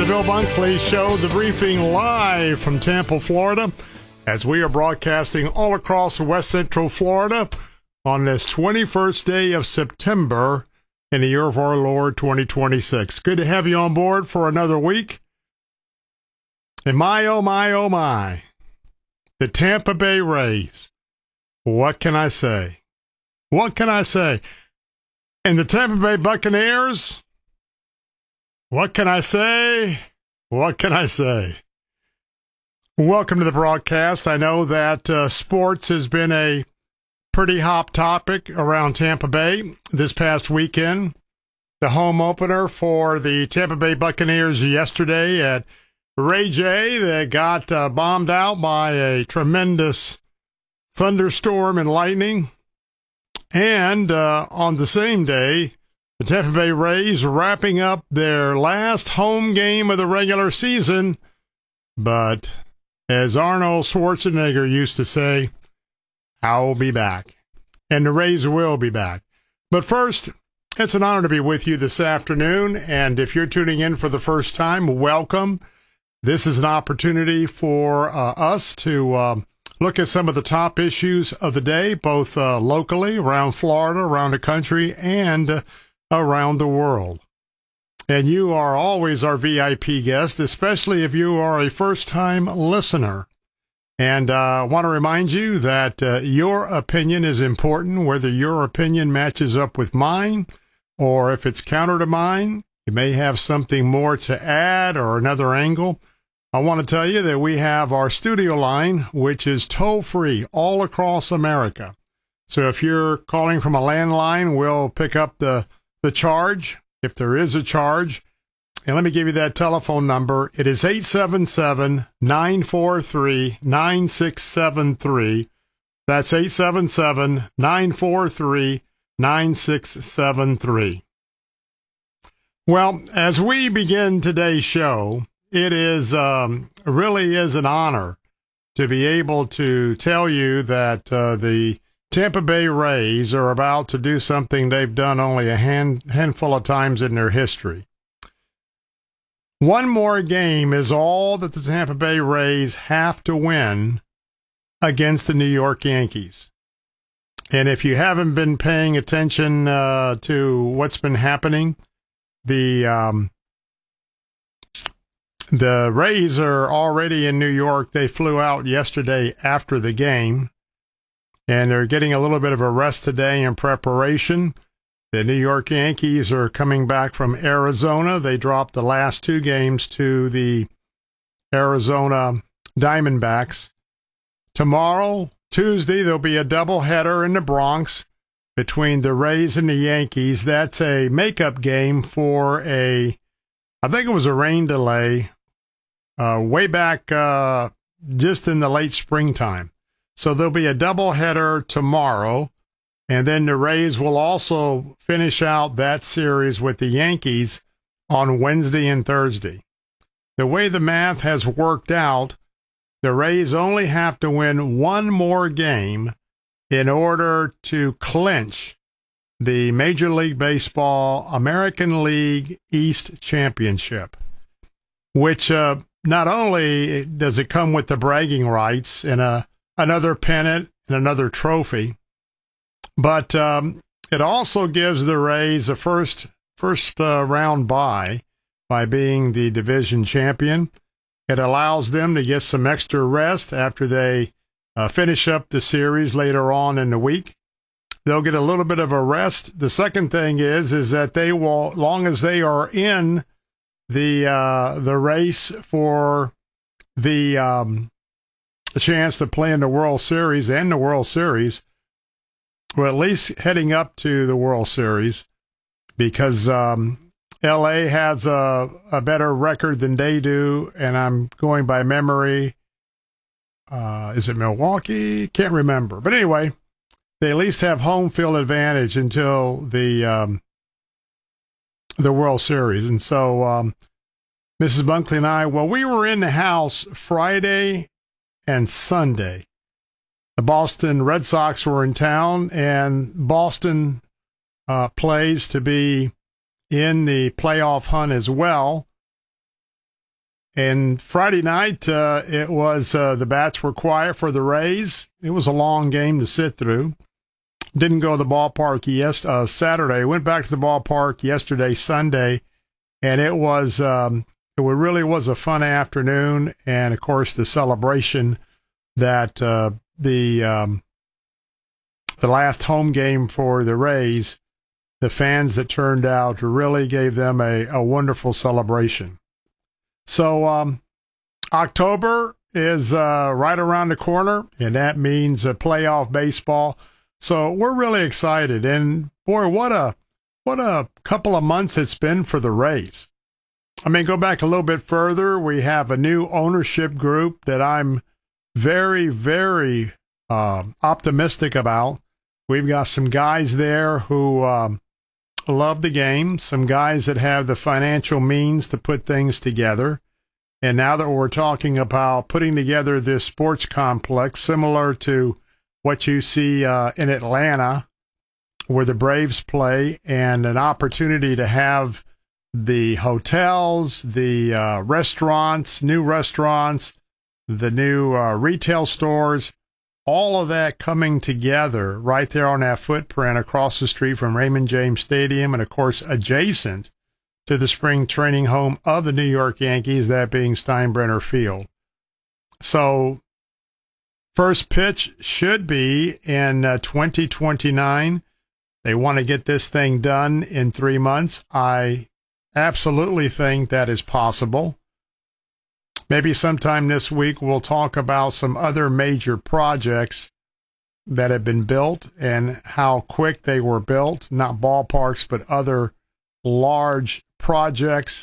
Bill Bunkley Show, the briefing live from Tampa, Florida, as we are broadcasting all across West Central Florida on this 21st day of September in the year of our Lord 2026. Good to have you on board for another week. And my, oh my, the Tampa Bay Rays. What can I say? What can I say? And the Tampa Bay Buccaneers, what can I say? What can I say? Welcome to the broadcast. I know that sports has been a pretty hot topic around Tampa Bay this past weekend. The home opener for the Tampa Bay Buccaneers yesterday at Ray J that got bombed out by a tremendous thunderstorm and lightning. And on the same day, the Tampa Bay Rays wrapping up their last home game of the regular season. But as Arnold Schwarzenegger used to say, I'll be back. And the Rays will be back. But first, it's an honor to be with you this afternoon. And if you're tuning in for the first time, welcome. This is an opportunity for us to look at some of the top issues of the day, both locally, around Florida, around the country, and around the world. And you are always our VIP guest, especially if you are a first-time listener. And I want to remind you that your opinion is important, whether your opinion matches up with mine or if it's counter to mine. You may have something more to add or another angle. I want to tell you that we have our studio line, which is toll-free all across America. So if you're calling from a landline, we'll pick up the charge, if there is a charge. And let me give you that telephone number. It is 877-943-9673. That's 877-943-9673. Well, as we begin today's show, it is really is an honor to be able to tell you that the Tampa Bay Rays are about to do something they've done only a handful of times in their history. One more game is all that the Tampa Bay Rays have to win against the New York Yankees. And if you haven't been paying attention to what's been happening, the Rays are already in New York. They flew out yesterday after the game. And they're getting a little bit of a rest today in preparation. The New York Yankees are coming back from Arizona. They dropped the last two games to the Arizona Diamondbacks. Tomorrow, Tuesday, there'll be a doubleheader in the Bronx between the Rays and the Yankees. That's a makeup game for I think it was a rain delay way back just in the late springtime. So there'll be a doubleheader tomorrow, and then the Rays will also finish out that series with the Yankees on Wednesday and Thursday. The way the math has worked out, the Rays only have to win one more game in order to clinch the Major League Baseball American League East Championship, which not only does it come with the bragging rights and another pennant and another trophy, but it also gives the Rays a first round bye by being the division champion. It allows them to get some extra rest after they finish up the series later on in the week. They'll get a little bit of a rest. The second thing is that they will, long as they are in the race for the a chance to play in the World Series and the World Series, or at least heading up to the World Series, because L.A. has a better record than they do, and I'm going by memory. Is it Milwaukee? Can't remember. But anyway, they at least have home field advantage until the World Series. And so Mrs. Bunkley and I, well, we were in the house Friday and Sunday. The Boston Red Sox were in town, and Boston plays to be in the playoff hunt as well. And Friday night, it was the bats were quiet for the Rays. It was a long game to sit through. Didn't go to the ballpark Saturday. Went back to the ballpark yesterday, Sunday, and it really was a fun afternoon. And of course, the celebration that the last home game for the Rays, the fans that turned out really gave them a wonderful celebration. So October is right around the corner, and that means playoff baseball. So we're really excited. And boy, what a couple of months it's been for the Rays. I mean, go back a little bit further. We have a new ownership group that I'm very, very optimistic about. We've got some guys there who love the game, some guys that have the financial means to put things together. And now that we're talking about putting together this sports complex, similar to what you see in Atlanta, where the Braves play, and an opportunity to have the hotels, the restaurants, the new retail stores, all of that coming together right there on that footprint across the street from Raymond James Stadium, and of course adjacent to the spring training home of the New York Yankees, that being Steinbrenner Field. So first pitch should be in 2029. They want to get this thing done in 3 months. I absolutely think that is possible. Maybe sometime this week we'll talk about some other major projects that have been built and how quick they were built, not ballparks, but other large projects,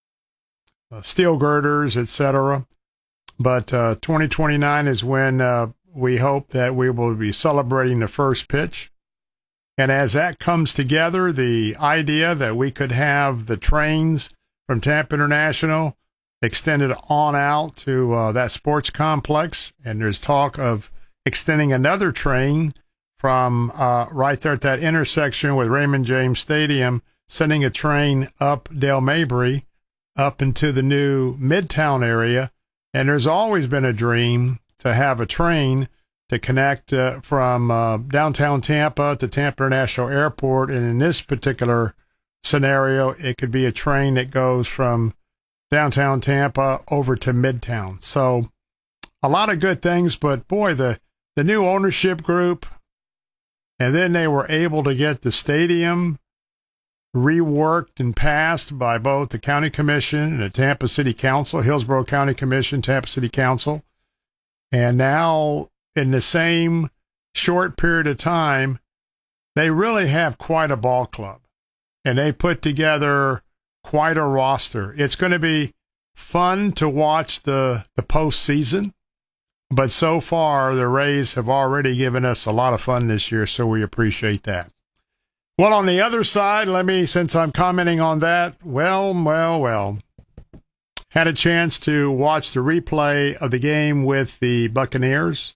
steel girders, etc. But 2029 is when we hope that we will be celebrating the first pitch. And as that comes together, the idea that we could have the trains from Tampa International extended on out to that sports complex, and there's talk of extending another train from right there at that intersection with Raymond James Stadium, sending a train up Dale Mabry up into the new Midtown area. And there's always been a dream to have a train to connect from downtown Tampa to Tampa International Airport. And in this particular scenario, it could be a train that goes from downtown Tampa over to Midtown. So a lot of good things, but boy, the new ownership group, and then they were able to get the stadium reworked and passed by both the county commission and the Tampa City Council, Hillsborough County Commission, Tampa City Council. And now in the same short period of time, they really have quite a ball club, and they put together quite a roster. It's going to be fun to watch the postseason, but so far the Rays have already given us a lot of fun this year, so we appreciate that. Well, on the other side, since I'm commenting on that, well, had a chance to watch the replay of the game with the Buccaneers.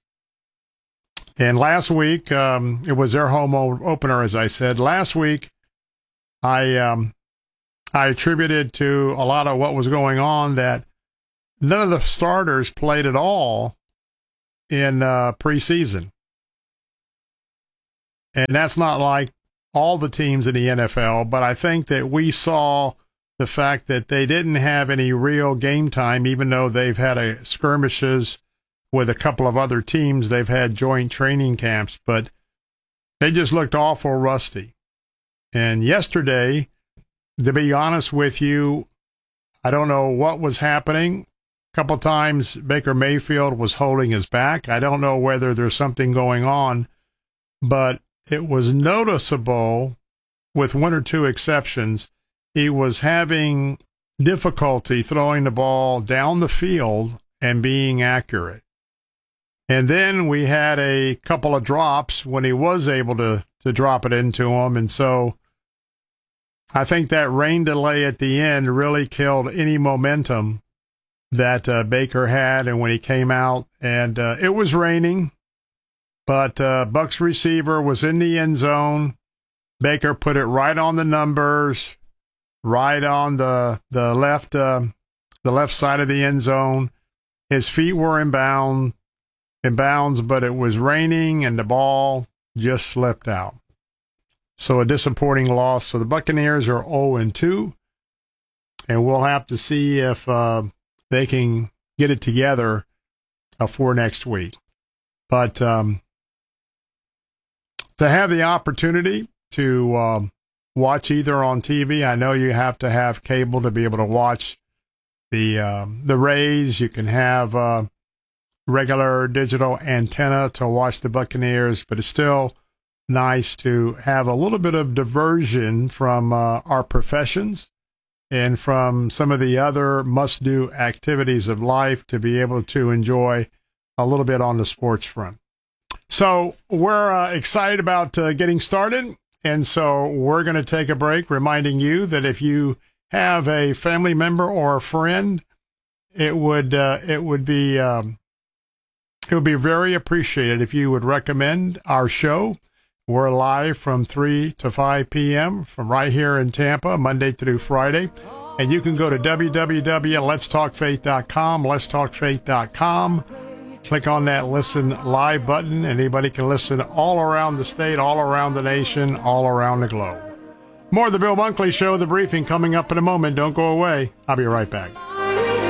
And last week, it was their home opener, as I said. Last week, I attributed to a lot of what was going on that none of the starters played at all in preseason. And that's not like all the teams in the NFL, but I think that we saw the fact that they didn't have any real game time, even though they've had skirmishes with a couple of other teams. They've had joint training camps, but they just looked awful rusty. And yesterday, to be honest with you, I don't know what was happening. A couple of times Baker Mayfield was holding his back. I don't know whether there's something going on, but it was noticeable, with one or two exceptions, he was having difficulty throwing the ball down the field and being accurate. And then we had a couple of drops when he was able to drop it into him. And so I think that rain delay at the end really killed any momentum that Baker had. And when he came out, and it was raining, but Bucs receiver was in the end zone. Baker put it right on the numbers, right on the left the left side of the end zone. His feet were in bounds, but it was raining and the ball just slipped out. So a disappointing loss. So the Buccaneers are 0-2, and we'll have to see if they can get it together for next week. But to have the opportunity to watch either on TV, I know you have to have cable to be able to watch the Rays. You can have regular digital antenna to watch the Buccaneers, but it's still nice to have a little bit of diversion from our professions and from some of the other must-do activities of life to be able to enjoy a little bit on the sports front. So we're excited about getting started, and so we're going to take a break, reminding you that if you have a family member or a friend, it would be very appreciated if you would recommend our show. We're live from 3 to 5 p.m. from right here in Tampa, Monday through Friday. And you can go to www.letstalkfaith.com, letstalkfaith.com. Click on that Listen Live button. Anybody can listen all around the state, all around the nation, all around the globe. More of the Bill Bunkley Show, The Briefing, coming up in a moment. Don't go away. I'll be right back.